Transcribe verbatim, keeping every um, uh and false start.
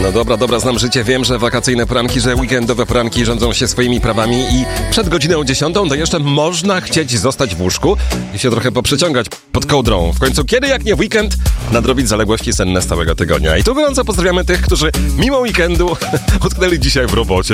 No dobra, dobra, znam życie, wiem, że wakacyjne poranki, że weekendowe poranki rządzą się swoimi prawami i przed godziną dziesiątą to jeszcze można chcieć zostać w łóżku i się trochę poprzeciągać pod kołdrą. W końcu kiedy jak nie w weekend nadrobić zaległości senne z całego tygodnia. I tu gorąco pozdrawiamy tych, którzy mimo weekendu utknęli dzisiaj w robocie.